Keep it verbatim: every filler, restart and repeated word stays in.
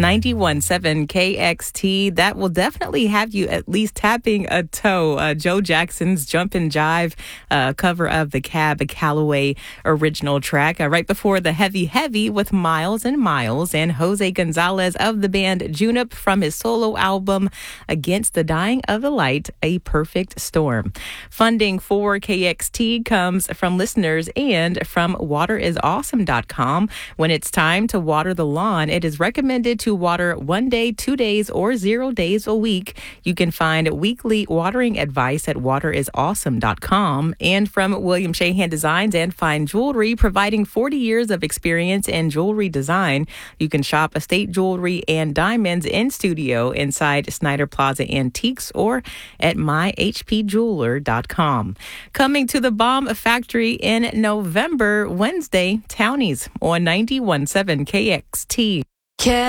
ninety-one point seven K X T. That will definitely have you at least tapping a toe. Uh, Joe Jackson's Jump and Jive, uh, cover of the Cab Calloway original track. Uh, right before the Heavy Heavy with Miles and Miles, and Jose Gonzalez of the band Junip from his solo album Against the Dying of the Light, A Perfect Storm. Funding for K X T comes from listeners and from water is awesome dot com. When it's time to water the lawn, it is recommended to water one day, two days, or zero days a week. You can find weekly watering advice at water is awesome dot com. And from William Shahan Designs and Fine Jewelry, providing forty years of experience in jewelry design. You can shop estate jewelry and diamonds in studio inside Snyder Plaza Antiques or at my h p jeweler dot com. Coming to the Bomb Factory in November, Wednesday, Townies on ninety-one point seven K X T.